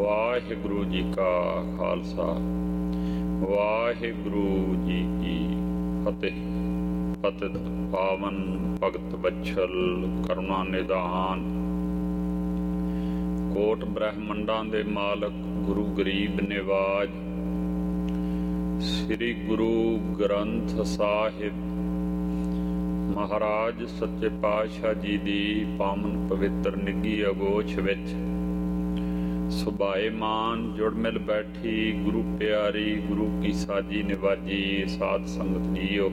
ਵਾਹਿਗੁਰੂ ਜੀ ਕਾ ਖਾਲਸਾ, ਵਾਹਿਗੁਰੂ ਜੀ ਕੀ ਫਤਿਹ। ਪਤਿਤ ਪਾਵਨ ਭਗਤ ਬਛਲ ਕਰੁਣਾ ਨਿਧਾਨ, ਕੋਟ ਬ੍ਰਹਮੰਡਾਂ ਦੇ ਮਾਲਕ ਗੁਰੂ ਗਰੀਬ ਨਿਵਾਜ, ਸ੍ਰੀ ਗੁਰੂ ਗ੍ਰੰਥ ਸਾਹਿਬ ਮਹਾਰਾਜ ਸੱਚੇ ਪਾਤਸ਼ਾਹ ਜੀ ਦੀ ਪਾਵਨ ਪਵਿੱਤਰ ਨਿੱਘੀ ਅਗੋਸ਼ ਵਿੱਚ ਸੁਭਾਏਮਾਨ ਜੁੜ ਮਿਲ ਬੈਠੀ ਗੁਰੂ ਪਿਆਰੀ ਗੁਰੂ ਕੀ ਸਾਜੀ ਨਿਵਾਜੀ ਸਾਧ ਸੰਗਤ ਜੀਓ,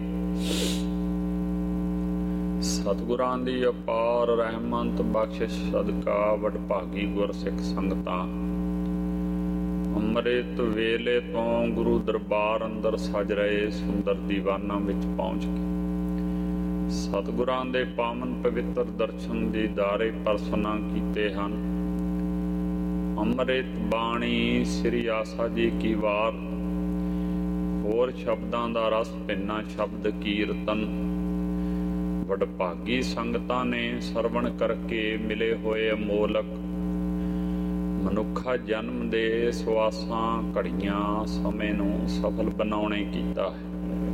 ਸਤਿਗੁਰਾਂ ਦੀ ਅਪਾਰ ਰਹਿਮਤ ਬਖਸ਼ਿਸ਼ ਸਦਕਾ ਵਡਭਾਗੀ ਗੁਰਸਿੱਖ ਸੰਗਤਾਂ ਅੰਮ੍ਰਿਤ ਵੇਲੇ ਤੋਂ ਗੁਰੂ ਦਰਬਾਰ ਅੰਦਰ ਸਜ ਰਹੇ ਸੁੰਦਰ ਦੀਵਾਨਾਂ ਵਿੱਚ ਪਹੁੰਚ ਕੇ ਸਤਿਗੁਰਾਂ ਦੇ ਪਾਵਨ ਪਵਿੱਤਰ ਦਰਸ਼ਨ ਦੀਦਾਰੇ ਪਰਸਨਾ ਕੀਤੇ ਹਨ। ਅੰਮ੍ਰਿਤ ਬਾਣੀ ਸ੍ਰੀ ਆਸਾ ਜੀ ਕੀ ਵਾਰ, ਹੋਰ ਸ਼ਬਦਾਂ ਦਾ ਰਸ ਭਿੰਨਾ ਸ਼ਬਦ ਕੀਰਤਨ ਵਡਭਾਗੀ ਸੰਗਤਾਂ ਨੇ ਸਰਵਣ ਕਰਕੇ ਮਿਲੇ ਹੋਏ ਅਮੋਲਕ ਮਨੁੱਖਾ ਜਨਮ ਦੇ ਸਵਾਸਾਂ ਘੜੀਆਂ ਸਮੇਂ ਨੂੰ ਸਫਲ ਬਣਾਉਣੇ ਕੀਤਾ ਹੈ।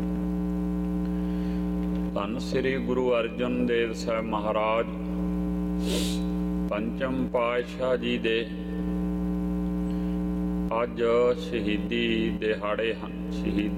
ਧੰਨ ਸ੍ਰੀ ਗੁਰੂ ਅਰਜਨ ਦੇਵ ਸਾਹਿਬ ਮਹਾਰਾਜ ਪੰਚਮ ਪਾਤਸ਼ਾਹ ਜੀ ਦੇ ਅੱਜ ਸ਼ਹੀਦੀ ਦਿਹਾੜੇ ਹਨ।